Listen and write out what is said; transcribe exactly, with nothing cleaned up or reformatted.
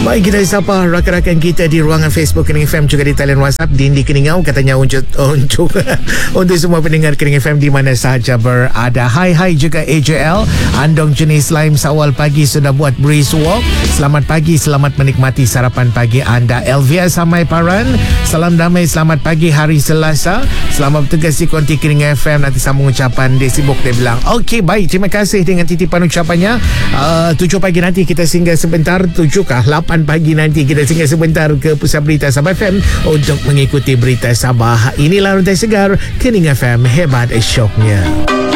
Baik, kita sapa rakan-rakan kita di ruangan Facebook Kening F M, juga di talian WhatsApp. Dindi Keningau katanya untuk untuk untuk semua pendengar Kening F M di mana sahaja berada. Hai hai juga A J L Andong jenis Lime Sawal pagi sudah buat breeze walk. Selamat pagi, selamat menikmati sarapan pagi anda. Elvia Samai Paran, salam damai, selamat pagi hari Selasa. Selamat bertugas di Konti Kening F M. Nanti sambung ucapan dia sibuk, dia bilang. Okey, baik, terima kasih dengan titipan ucapannya. uh, tujuh pagi nanti kita singgah sebentar. Tujuh kah? lapan pagi nanti kita singgah sebentar ke Pusat Berita Sabah F M untuk mengikuti berita Sabah. Inilah Rantai Segar Kening F M, hebat syoknya.